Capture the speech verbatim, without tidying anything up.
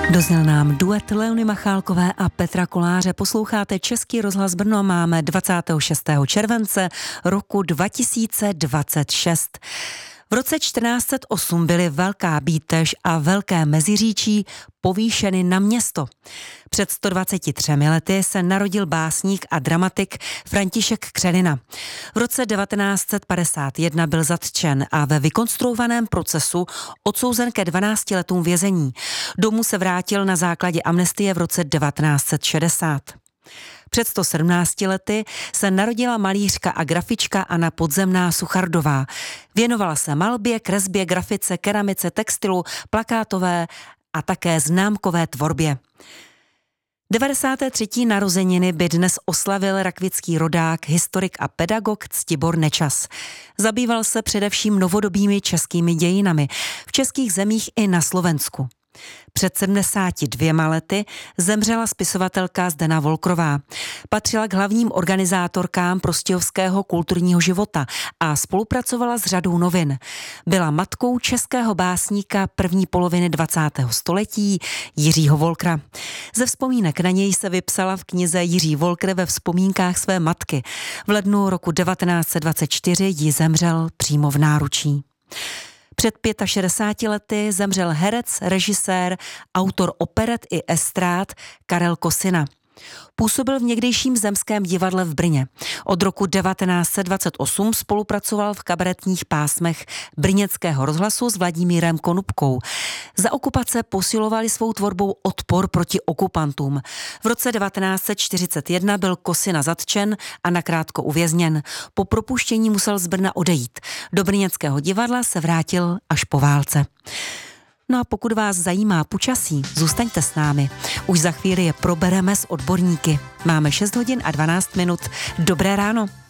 Dozněl nám duet Leony Machálkové a Petra Koláře. Posloucháte Český rozhlas Brno, máme dvacátého šestého července roku dva tisíce dvacet šest. V roce čtrnáct set osm byly Velká Bíteš a Velké Meziříčí povýšeny na město. Před sto dvaceti třemi lety se narodil básník a dramatik František Křelina. V roce devatenáct set padesát jedna byl zatčen a ve vykonstruovaném procesu odsouzen ke dvanácti letům vězení. Domů se vrátil na základě amnestie v roce devatenáct set šedesát. Před sto sedmnácti lety se narodila malířka a grafička Anna Podzemná Suchardová. Věnovala se malbě, kresbě, grafice, keramice, textilu, plakátové a také známkové tvorbě. devadesáté třetí narozeniny by dnes oslavil rakvický rodák, historik a pedagog Ctibor Nečas. Zabýval se především novodobými českými dějinami v českých zemích i na Slovensku. Před sedmdesáti dvěma lety zemřela spisovatelka Zdena Volkrová. Patřila k hlavním organizátorkám prostějovského kulturního života a spolupracovala s řadou novin. Byla matkou českého básníka první poloviny dvacátého století Jiřího Volkra. Ze vzpomínek na něj se vypsala v knize Jiří Volkr ve vzpomínkách své matky. V lednu roku devatenáct set dvacet čtyři jí zemřel přímo v náručí. Před šedesáti pěti lety zemřel herec, režisér, autor operet i estrád Karel Kosina. Působil v někdejším Zemském divadle v Brně. Od roku devatenáct set dvacet osm spolupracoval v kabaretních pásmech Brněnského rozhlasu s Vladimírem Konupkou. Za okupace posilovali svou tvorbou odpor proti okupantům. V roce devatenáct set čtyřicet jedna byl Kosina zatčen a nakrátko uvězněn. Po propuštění musel z Brna odejít. Do Brněnského divadla se vrátil až po válce. No a pokud vás zajímá počasí, zůstaňte s námi. Už za chvíli je probereme s odborníky. Máme šest hodin a dvanáct minut. Dobré ráno.